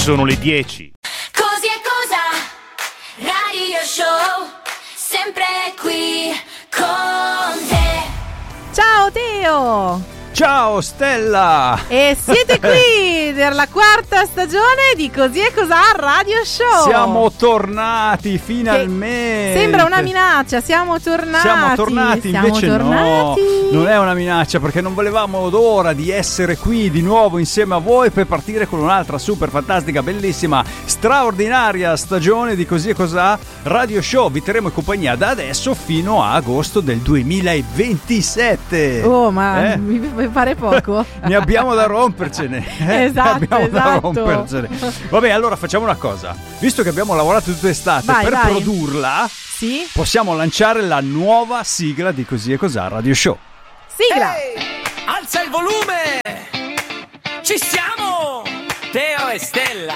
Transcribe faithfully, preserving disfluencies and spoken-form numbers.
sono le dieci. Così è cosa, radio show, sempre qui con te. Ciao Teo! Ciao Stella! E siete qui per la quarta stagione di Così e Cos'ha Radio Show. Siamo tornati finalmente. Che sembra una minaccia, siamo tornati. Siamo tornati, siamo invece tornati. no, non è una minaccia, perché non volevamo d'ora di essere qui di nuovo insieme a voi per partire con un'altra super fantastica, bellissima, straordinaria stagione di Così e Cos'ha Radio Show. Vi terremo in compagnia da adesso fino a agosto del duemilaventisette. Oh, ma eh? mi mi pare poco. Ne abbiamo da rompercene. Eh? Esatto, abbiamo esatto. da rompercene. Vabbè, allora facciamo una cosa. Visto che abbiamo lavorato tutta estate Vai, per vai. produrla, Sì? possiamo lanciare la nuova sigla di Così e Cos'ha Radio Show. Sigla! Ehi, alza il volume! Ci siamo! Teo e Stella!